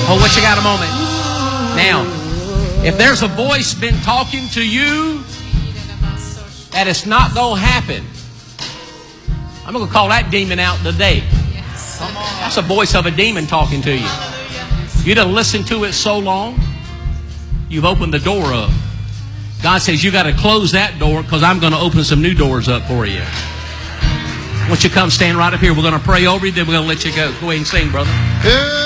Oh, what you got a moment? Now, if there's a voice been talking to you that it's not going to happen, I'm going to call that demon out today. That's a voice of a demon talking to you. You done listened to it so long, you've opened the door up. God says you got to close that door because I'm going to open some new doors up for you. Why don't you come stand right up here? We're going to pray over you, then we're going to let you go. Go ahead and sing, brother.